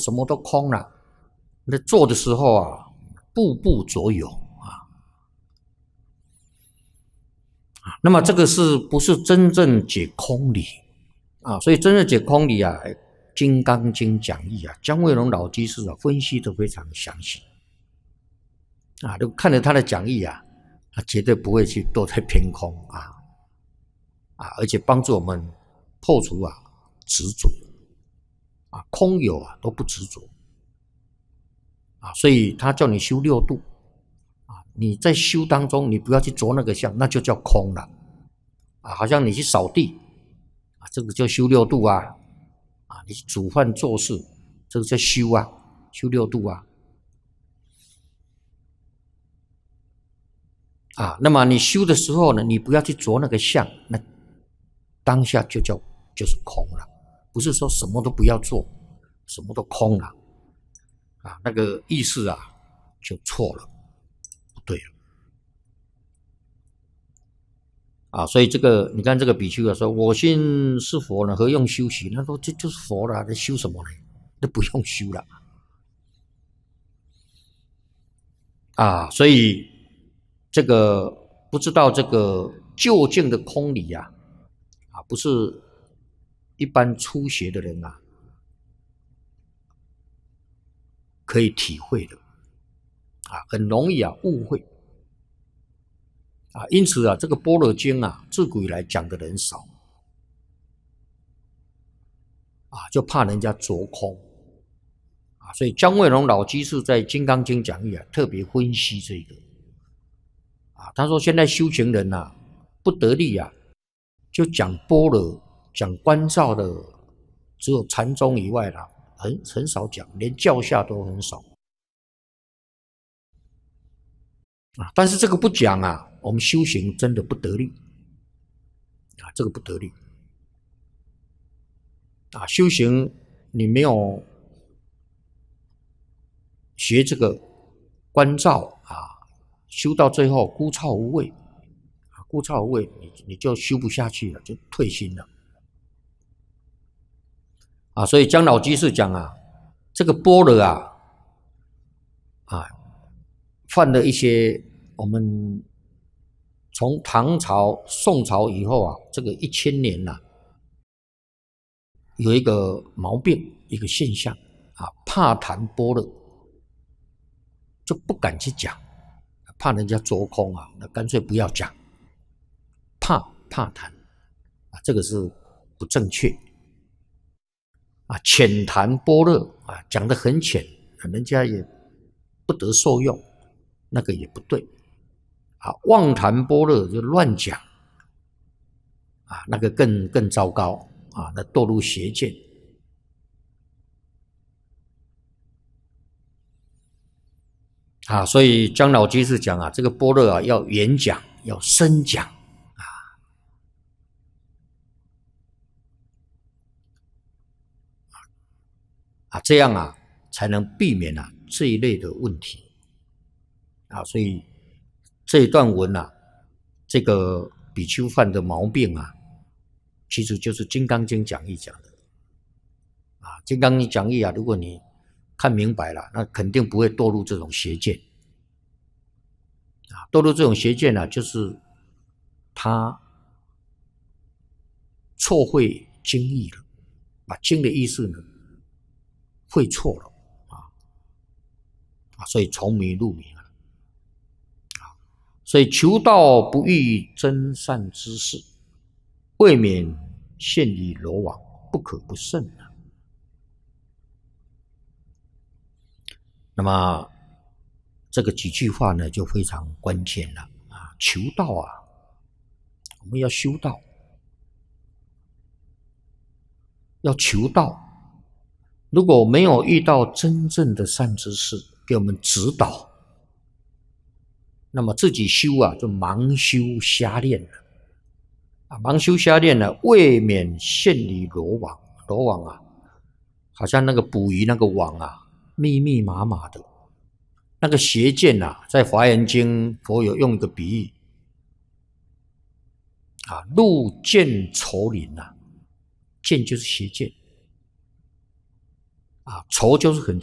什么都空了。那做的时候啊，步步着有啊。那么这个是不是真正解空理啊？所以真正解空理啊，《金刚经》讲义啊，姜惠龙老居士啊分析得非常详细啊。都看了他的讲义啊，他绝对不会去堕在偏空而且帮助我们破除执着空有都不执着所以他叫你修六度你在修当中你不要去着那个相，那就叫空了好像你去扫地这个叫修六度你去煮饭做事，这个叫修修六度那么你修的时候呢，你不要去着那个相，那当下就是空了，不是说什么都不要做，什么都空了那个意思就错了，不对了所以这个你看这个比丘说，我信是佛呢，何用修习？他说这就是佛了，那修什么呢？那不用修了所以这个不知道这个究竟的空理不是一般初学的人可以体会的很容易误会因此这个般若经自古以来讲的人少就怕人家着空所以姜惠龙老居士在《金刚经》讲义特别分析这个他说现在修行人不得力就讲般若讲观照的只有禅宗以外很少讲，连教下都很少但是这个不讲我们修行真的不得力这个不得力修行你没有学这个观照修到最后枯燥无味枯燥无味你就修不下去了，就退心了所以姜老居士讲这个般若犯了一些我们从唐朝宋朝以后这个1000年有一个毛病一个现象怕谈般若就不敢去讲，怕人家着空那干脆不要讲，怕谈这个是不正确浅谈般若讲得很浅人家也不得受用，那个也不对妄谈般若就乱讲那个更糟糕那堕入邪见所以姜老居士讲这个般若要圆讲要深讲这样才能避免这一类的问题所以这一段文这个比丘犯的毛病其实就是《金刚经》讲义讲的《金刚经》讲义如果你看明白了，那肯定不会堕入这种邪见堕入这种邪见就是他错会经义了，把经的意思呢会错了所以从迷入迷所以求道不遇真善知识，未免陷于罗网，不可不慎那么这个几句话呢就非常关键了求道我们要修道，要求道，如果没有遇到真正的善知识给我们指导，那么自己修就盲修瞎练了盲修瞎练了，未免陷于罗网。罗网好像那个捕鱼那个网密密麻麻的，那个邪见在《华严经》佛有用一个比喻路见丛林见就是邪见啊，愁就是很